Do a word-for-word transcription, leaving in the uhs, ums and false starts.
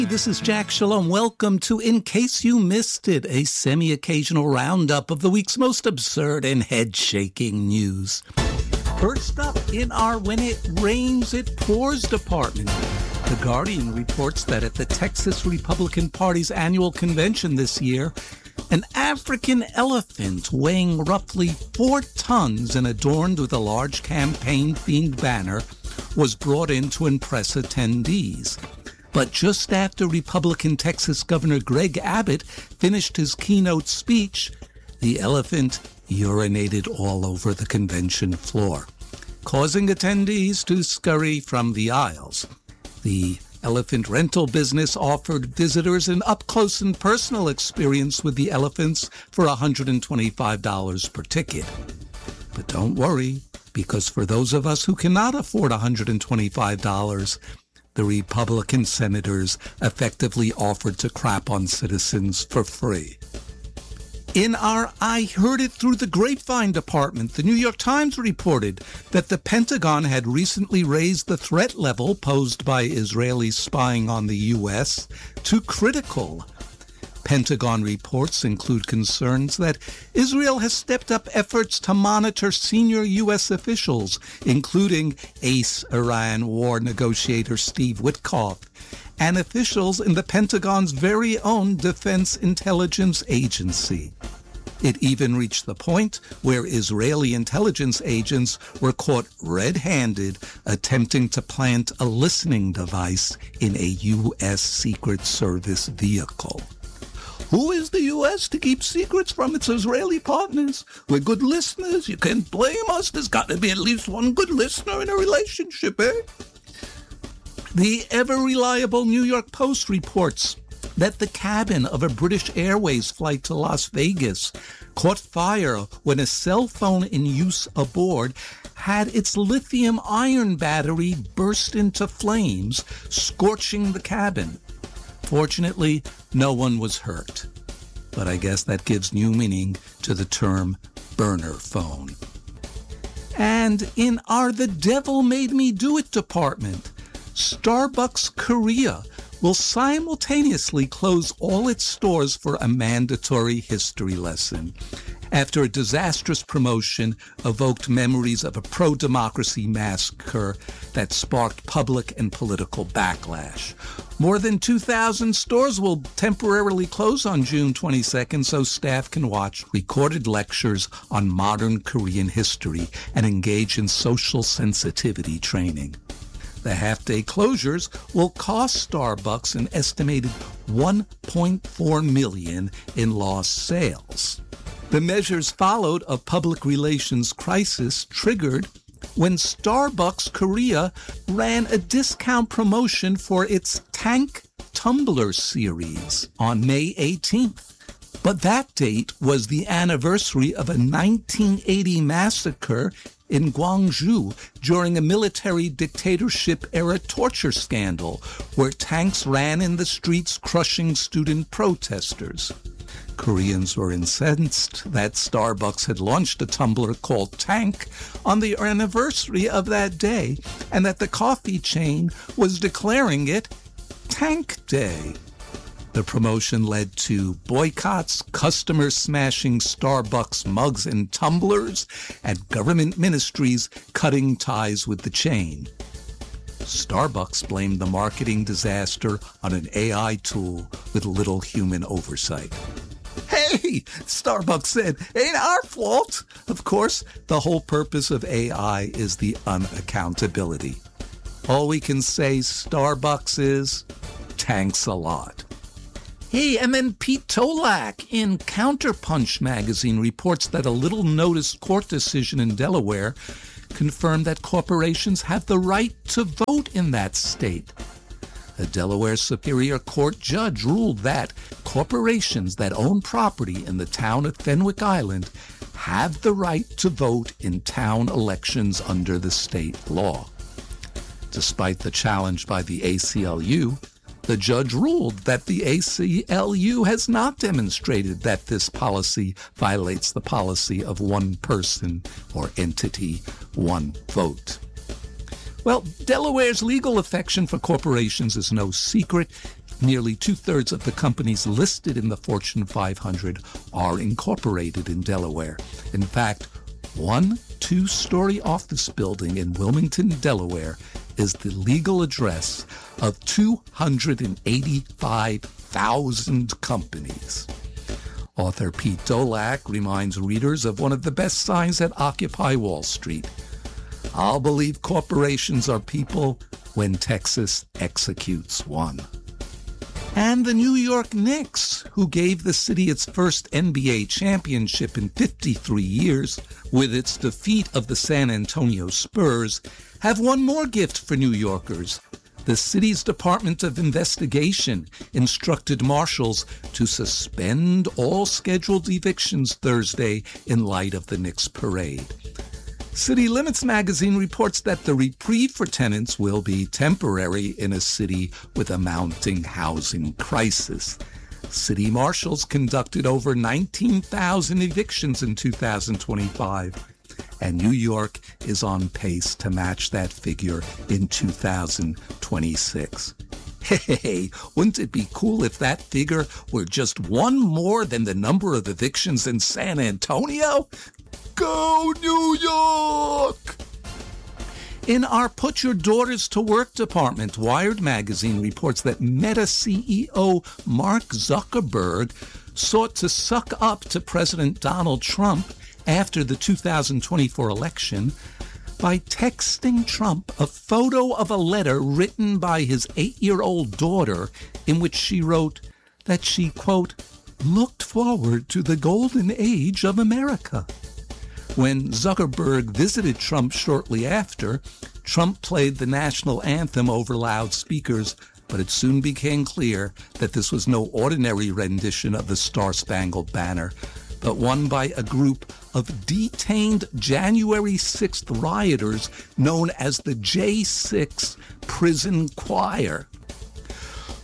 This is Jack Shalom. Welcome to In Case You Missed It, a semi-occasional roundup of the week's most absurd and head-shaking news. First up in our When It Rains, It Pours department, The Guardian reports that at the Texas Republican Party's annual convention this year, an African elephant weighing roughly four tons and adorned with a large campaign-themed banner was brought in to impress attendees. But just after Republican Texas Governor Greg Abbott finished his keynote speech, the elephant urinated all over the convention floor, causing attendees to scurry from the aisles. The elephant rental business offered visitors an up-close and personal experience with the elephants for one hundred twenty-five dollars per ticket. But don't worry, because for those of us who cannot afford one hundred twenty-five dollars, the Republican senators effectively offered to crap on citizens for free. In our I Heard It Through the Grapevine department, the New York Times reported that the Pentagon had recently raised the threat level posed by Israeli spying on the U S to critical. Pentagon reports include concerns that Israel has stepped up efforts to monitor senior U S officials, including ace Iran war negotiator Steve Witkoff, and officials in the Pentagon's very own Defense Intelligence Agency. It even reached the point where Israeli intelligence agents were caught red-handed attempting to plant a listening device in a U S Secret Service vehicle. Who is the U S to keep secrets from its Israeli partners? We're good listeners. You can't blame us. There's got to be at least one good listener in a relationship, eh? The ever-reliable New York Post reports that the cabin of a British Airways flight to Las Vegas caught fire when a cell phone in use aboard had its lithium-ion battery burst into flames, scorching the cabin. Fortunately, no one was hurt. But I guess that gives new meaning to the term burner phone. And in our The Devil Made Me Do It department, Starbucks Korea will simultaneously close all its stores for a mandatory history lesson after a disastrous promotion evoked memories of a pro-democracy massacre that sparked public and political backlash. More than two thousand stores will temporarily close on June twenty-second so staff can watch recorded lectures on modern Korean history and engage in social sensitivity training. The half-day closures will cost Starbucks an estimated one point four million dollars in lost sales. The measures followed a public relations crisis triggered when Starbucks Korea ran a discount promotion for its Tank Tumbler series on May eighteenth. But that date was the anniversary of a nineteen eighty massacre in Gwangju during a military dictatorship-era torture scandal where tanks ran in the streets crushing student protesters. Koreans were incensed that Starbucks had launched a tumbler called Tank on the anniversary of that day and that the coffee chain was declaring it Tank Day. The promotion led to boycotts, customers smashing Starbucks mugs and tumblers, and government ministries cutting ties with the chain. Starbucks blamed the marketing disaster on an A I tool with little human oversight. Hey, Starbucks said, ain't our fault. Of course, the whole purpose of A I is the unaccountability. All we can say, Starbucks, is thanks a lot. Hey, and then Pete Tolak in Counterpunch magazine reports that a little-noticed court decision in Delaware confirmed that corporations have the right to vote in that state. A Delaware Superior Court judge ruled that corporations that own property in the town of Fenwick Island have the right to vote in town elections under the state law. Despite the challenge by the A C L U, the judge ruled that the A C L U has not demonstrated that this policy violates the policy of one person or entity, one vote. Well, Delaware's legal affection for corporations is no secret. Nearly two-thirds of the companies listed in the Fortune five hundred are incorporated in Delaware. In fact, one two-story office building in Wilmington, Delaware, is the legal address of two hundred eighty-five thousand companies. Author Pete Dolack reminds readers of one of the best signs at Occupy Wall Street. I'll believe corporations are people when Texas executes one. And the New York Knicks, who gave the city its first N B A championship in fifty-three years with its defeat of the San Antonio Spurs, have one more gift for New Yorkers. The city's Department of Investigation instructed marshals to suspend all scheduled evictions Thursday in light of the Knicks parade. City Limits magazine reports that the reprieve for tenants will be temporary in a city with a mounting housing crisis. City marshals conducted over nineteen thousand evictions in two thousand twenty-five, and New York is on pace to match that figure in two thousand twenty-six. Hey, wouldn't it be cool if that figure were just one more than the number of evictions in San Antonio? Go New York! In our Put Your Daughters to Work department, Wired magazine reports that Meta C E O Mark Zuckerberg sought to suck up to President Donald Trump after the two thousand twenty-four election by texting Trump a photo of a letter written by his eight-year-old daughter in which she wrote that she, quote, looked forward to the golden age of America. When Zuckerberg visited Trump shortly after, Trump played the national anthem over loudspeakers, but it soon became clear that this was no ordinary rendition of the Star-Spangled Banner, but one by a group of detained January sixth rioters known as the J six Prison Choir.